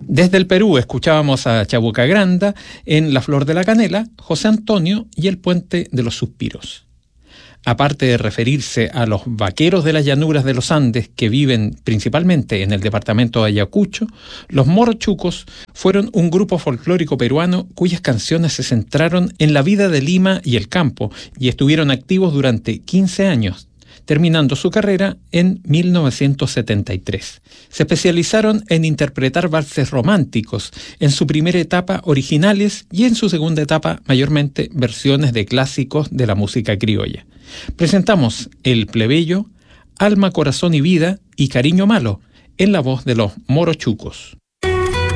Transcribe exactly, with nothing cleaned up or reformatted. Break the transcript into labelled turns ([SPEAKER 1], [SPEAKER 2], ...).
[SPEAKER 1] Desde el Perú escuchábamos a Chabuca Granda en La Flor de la Canela, José Antonio y El Puente de los Suspiros. Aparte de referirse a los vaqueros de las llanuras de los Andes que viven principalmente en el departamento de Ayacucho, los morochucos fueron un grupo folclórico peruano cuyas canciones se centraron en la vida de Lima y el campo y estuvieron activos durante quince años, terminando su carrera en mil novecientos setenta y tres. Se especializaron en interpretar valses románticos, en su primera etapa originales y en su segunda etapa mayormente versiones de clásicos de la música criolla. Presentamos El Plebeyo, Alma, Corazón y Vida y Cariño Malo, en la voz de los Morochucos.